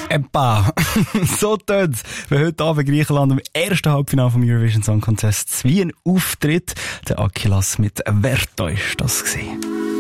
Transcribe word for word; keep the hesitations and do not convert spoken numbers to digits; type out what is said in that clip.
Eppa, so tönt's, wenn heute Abend Griechenland im ersten Halbfinale vom Eurovision Song Contest Wien auftritt. Der Akilas mit «Wer da ist das gewesen?»